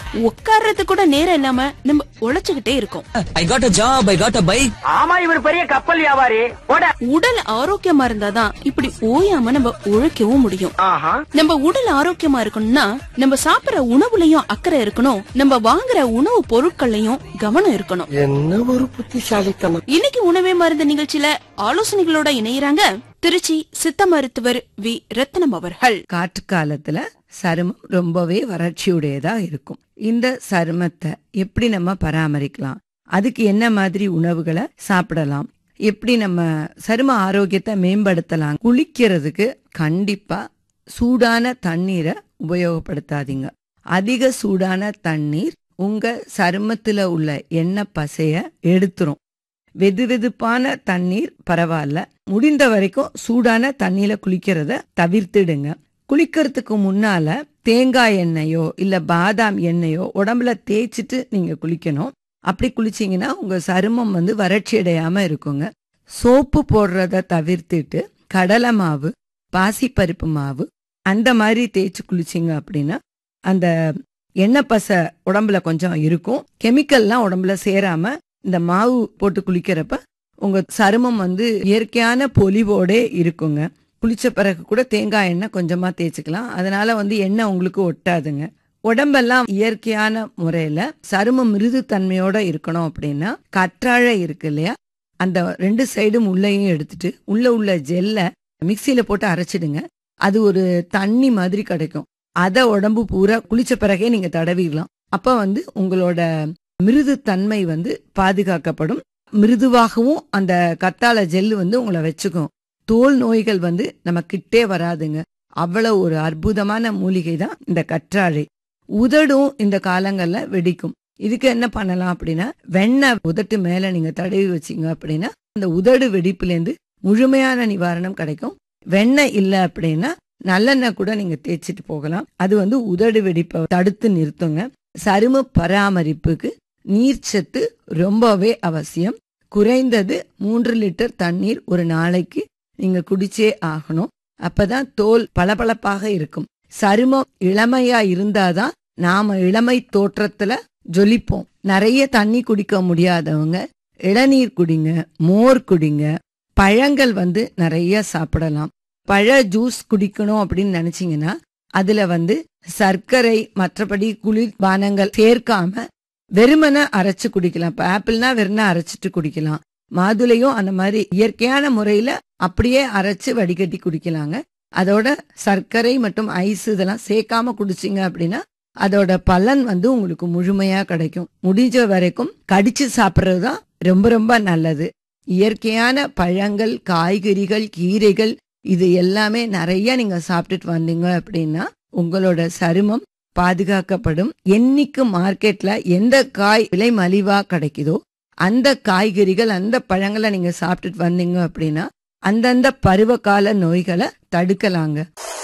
உட்கார்றது கூட நேரம் இல்லாம நம்ம உழைச்சுக்கிட்டே இருக்கோம். I got a job, I got a bike. ஆமா, இவர் பெரிய கப்பல் வியாபாரி. உடல் ஆரோக்கியமா இருந்தாதான் இப்படி ஓயாம நம்ம உழைக்கவும் முடியும். நம்ம உடல் ஆரோக்கியமா இருக்கணும்னா நம்ம சாப்பிடுற உணவுலயும் அக்கறை இருக்கணும், நம்ம வாங்குற உணவு பொருட்கள்லயும் கவனம் இருக்கணும். என்ன ஒரு புத்திசாலித்தனம். இன்னைக்கு உணவே மருந்து நிகழ்ச்சியில ஆலோசனைகளோட இணையறாங்க திருச்சி சித்த மருத்துவர் வி ரத்னம் அவர்கள். காற்று காலத்துல சருமம் ரொம்பவே வறட்சியுடையதா இருக்கும். இந்த சருமத்தை எப்படி நம்ம பராமரிக்கலாம், அதுக்கு என்ன மாதிரி உணவுகளை சாப்பிடலாம், எப்படி நம்ம சரும ஆரோக்கியத்தை மேம்படுத்தலாம். குளிக்கிறதுக்கு கண்டிப்பா சூடான தண்ணீரை உபயோகப்படுத்தாதீங்க. அதிக சூடான தண்ணீர் உங்க சருமத்துல உள்ள எண்ணெய் பசைய எடுத்துரும். வெதுவெதுப்பான தண்ணீர் பரவாயில்ல, முடிந்த வரைக்கும் சூடான தண்ணியில குளிக்கிறத தவிர்த்திடுங்க. குளிக்கிறதுக்கு முன்னால தேங்காய் எண்ணெயோ இல்ல பாதாம் எண்ணெயோ உடம்புல தேய்ச்சிட்டு நீங்க குளிக்கணும். அப்படி குளிச்சீங்கன்னா உங்க சருமம் வறட்சி அடையாம இருக்குங்க. சோப்பு போடுறத தவிர்த்துட்டு கடலை மாவு, பாசிப்பருப்பு மாவு அந்த மாதிரி தேய்ச்சி குளிச்சிங்க அப்படின்னா அந்த எண்ணெய் பசை உடம்புல கொஞ்சம் இருக்கும். கெமிக்கல்லாம் உடம்புல சேராம இந்த மாவு போட்டு குளிக்கிறப்ப உங்க சருமம் இயற்கையான பொலிவோட இருக்குங்க. குளிச்ச பிறகு கூட தேங்காய் எண்ணெய் கொஞ்சமா தேய்ச்சிக்கலாம். அதனால எண்ணெய் உங்களுக்கு ஒட்டாதுங்க. உடம்பெல்லாம் இயற்கையான முறையில சரும மிருது தன்மையோட இருக்கணும் அப்படின்னா கற்றாழை இருக்கு இல்லையா, அந்த 2 சைடும் உள்ளையும் எடுத்துட்டு உள்ள ஜெல்ல மிக்சியில போட்டு அரைச்சிடுங்க. அது ஒரு தண்ணி மாதிரி கிடைக்கும். அத உடம்பு பூரா குளிச்ச பிறகே நீங்க தடவிடலாம். அப்ப உங்களோட மிருது தன்மை பாதுகாக்கப்படும். மிருதுவாகவும் அந்த கத்தாழை ஜெல்லு உங்களை வச்சுக்கும். தோல் நோய்கள் நம்ம கிட்டே வராதுங்க. அவ்வளவு ஒரு அற்புதமான மூலிகை தான் இந்த கற்றாழை. உதடும் இந்த காலங்கள்ல வெடிக்கும். இதுக்கு என்ன பண்ணலாம் அப்படின்னா, வெண்ணெய் உதட்டு மேல நீங்க தடவி வச்சீங்க அப்படின்னா அந்த உதடு வெடிப்புல இருந்து முழுமையான நிவாரணம் கிடைக்கும். வெண்ணெய் இல்ல அப்படின்னா நல்லெண்ணெய் கூட நீங்க தேய்ச்சிட்டு போகலாம். அது உதடு வெடிப்பை தடுத்து நிறுத்துங்க. சரும பராமரிப்புக்கு நீர்ச்சத்து ரொம்பவே அவசியம். குறைந்தது 3 லிட்டர் தண்ணீர் ஒரு நாளைக்கு நீங்க குடிச்சே ஆகணும். அப்பதான் தோல் பளபளப்பாக இருக்கும். சருமம் இளமையா இருந்தாதான் நாம இளமை தோற்றத்துல ஜொலிப்போம். நிறைய தண்ணி குடிக்க முடியாதவங்க இளநீர் குடிங்க, மோர் குடிங்க, பழங்கள் நிறைய சாப்பிடலாம். பழ ஜூஸ் குடிக்கணும் அப்படின்னு நினைச்சீங்கன்னா அதுல சர்க்கரை மற்றபடி குளிர்பானங்கள் சேர்க்காம வெறுமனை அரைச்சு குடிக்கலாம். இப்ப ஆப்பிள்னா வெறுமனை அரைச்சிட்டு குடிக்கலாம். மாதுளையும் அந்த மாதிரி இயற்கையான முறையில அப்படியே அரைச்சு வடிகட்டி குடிக்கலாங்க. அதோட சர்க்கரை மற்றும் ஐஸ் இதெல்லாம் சேர்க்காம குடிச்சிங்க அப்படின்னா அதோட பலன் உங்களுக்கு முழுமையா கிடைக்கும். முடிஞ்ச வரைக்கும் கடிச்சு சாப்பிட்றதுதான் ரொம்ப ரொம்ப நல்லது. இயற்கையான பழங்கள், காய்கறிகள், கீரைகள் இது எல்லாமே நிறைய நீங்க சாப்பிட்டுட்டு வந்தீங்க அப்படின்னா உங்களோட சருமம் பாதுகாக்கப்படும். என்னைக்கு மார்க்கெட்ல எந்த காய் விலை மலிவா கிடைக்குதோ அந்த காய்கறிகள், அந்த பழங்களை நீங்க சாப்பிட்டுட்டு வந்தீங்க அப்படின்னா அந்தந்த பருவகால நோய்களை தடுக்கலாங்க.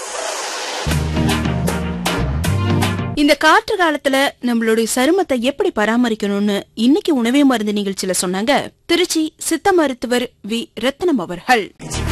இந்த காற்று காலத்துல நம்மளுடைய சருமத்தை எப்படி பராமரிக்கணும்னு இன்னைக்கு உணவே மருந்து நிகழ்ச்சியில சொன்னாங்க திருச்சி சித்த மருத்துவர் வி ரத்னம் அவர்கள்.